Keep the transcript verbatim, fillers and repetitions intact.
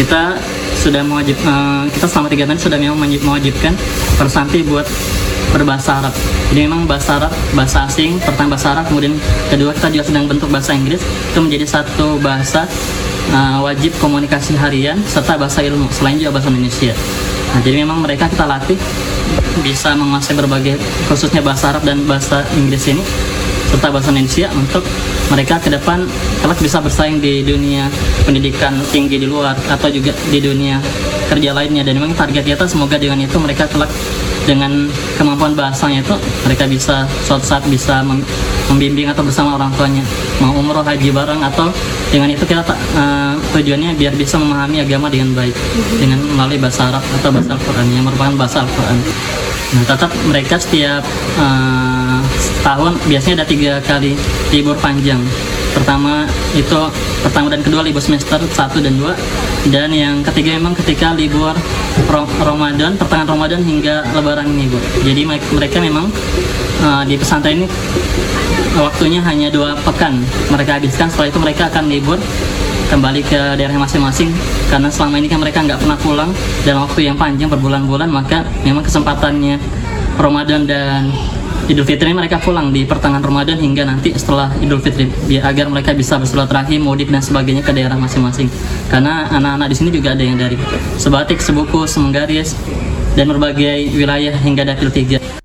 kita sudah mewajib, uh, kita selama tiga tahun sudah memang mewajibkan persantri buat berbahasa Arab. Jadi memang bahasa Arab, bahasa asing, pertama bahasa Arab, kemudian kedua kita juga sedang bentuk bahasa Inggris, itu menjadi satu bahasa uh, wajib komunikasi harian serta bahasa ilmu, selain juga bahasa Indonesia. Nah, jadi memang mereka kita latih bisa menguasai berbagai, khususnya bahasa Arab dan bahasa Inggris ini serta bahasa Indonesia, untuk mereka ke depan kelak bisa bersaing di dunia pendidikan tinggi di luar atau juga di dunia kerja lainnya. Dan memang target kita semoga dengan itu mereka kelak dengan kemampuan bahasanya itu mereka bisa suatu saat bisa membimbing atau bersama orang tuanya mau umroh haji bareng, atau dengan itu kita uh, tujuannya biar bisa memahami agama dengan baik dengan melalui bahasa Arab atau bahasa Al-Quran yang merupakan bahasa Al-Quran. Nah, tetap mereka setiap uh, tahun biasanya ada tiga kali libur panjang. Pertama itu pertama dan kedua libur semester satu dan dua, dan yang ketiga memang ketika libur Ramadan, pertengahan Ramadan hingga Lebaran ini, Bu. Jadi mereka memang uh, di pesantren ini waktunya hanya dua pekan mereka habiskan. Setelah itu mereka akan libur kembali ke daerah masing-masing, karena selama ini kan mereka nggak pernah pulang dalam waktu yang panjang berbulan-bulan. Maka memang kesempatannya Ramadan dan Idul Fitri mereka pulang di pertengahan Ramadan hingga nanti setelah Idul Fitri, biar agar mereka bisa bersilaturahim, mudik dan sebagainya ke daerah masing-masing. Karena anak-anak di sini juga ada yang dari Sebatik, Sebuku, Semenggaris dan berbagai wilayah hingga Dapil tiga.